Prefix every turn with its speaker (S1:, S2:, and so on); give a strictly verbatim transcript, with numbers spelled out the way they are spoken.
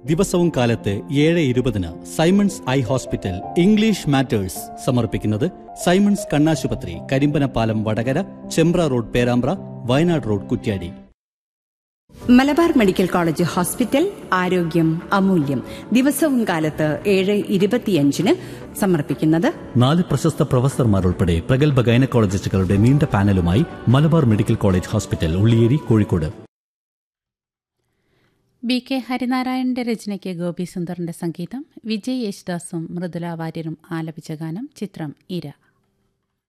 S1: ദിവസവും കാലത്ത് ഏഴ് ഇരുപതിന് Symons eye hospital English matters സമർപ്പിക്കുന്നത് സൈമൺസ് കണ്ണാശുപത്രി, Karimbanapalam Vadakara, Chembra road Perambra, Wayanad road Kuttiadi.
S2: Malabar medical college hospital, ആരോഗ്യം അമൂല്യം. ദിവസവും കാലത്ത് ഏഴ് ഇരുപത്തിയഞ്ചിന് സമർപ്പിക്കുന്നത്
S1: നാല് പ്രശസ്ത പ്രൊഫസർമാർ ഉൾപ്പെടെ പ്രഗത്ഭ ഗൈനക്കോളജിസ്റ്റുകളുടെ നീണ്ട പാനലുമായി Malabar medical college hospital, Ulliyeri, Kozhikode.
S3: B K ഹരിനാരായണന്റെ രചനയ്ക്ക് Gopi സുന്ദറിന്റെ സംഗീതം, വിജയ് യേശുദാസും മൃദുല വാര്യരും ആലപിച്ച ഗാനം. ചിത്രം ഇര.